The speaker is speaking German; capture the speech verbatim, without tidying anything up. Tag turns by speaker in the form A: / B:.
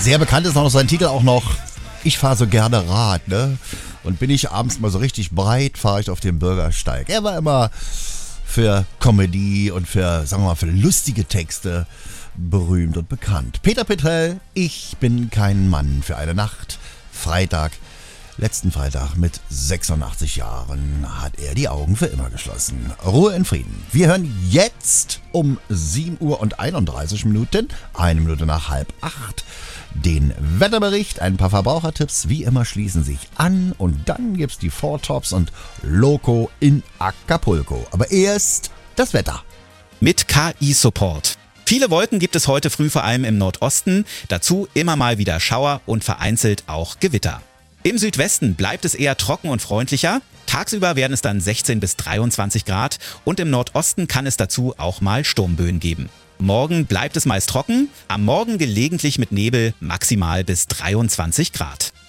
A: Sehr bekannt ist auch noch sein Titel auch noch Ich fahre so gerne Rad, ne? Und bin ich abends mal so richtig breit, fahre ich auf dem Bürgersteig. Er war immer für Comedy und für, sagen wir mal, für lustige Texte berühmt und bekannt. Peter Petrell, Ich bin kein Mann für eine Nacht. Freitag, letzten Freitag mit sechsundachtzig Jahren hat er die Augen für immer geschlossen. Ruhe in Frieden. Wir hören jetzt um sieben Uhr und einunddreißig Minuten, eine Minute nach halb acht, den Wetterbericht. Ein paar Verbrauchertipps, wie immer, schließen sich an. Und dann gibt's die Four Tops und Loco in Acapulco. Aber erst das Wetter.
B: Mit K I-Support. Viele Wolken gibt es heute früh vor allem im Nordosten. Dazu immer mal wieder Schauer und vereinzelt auch Gewitter. Im Südwesten bleibt es eher trocken und freundlicher. Tagsüber werden es dann sechzehn bis dreiundzwanzig Grad und im Nordosten kann es dazu auch mal Sturmböen geben. Morgen bleibt es meist trocken, am Morgen gelegentlich mit Nebel, maximal bis dreiundzwanzig Grad.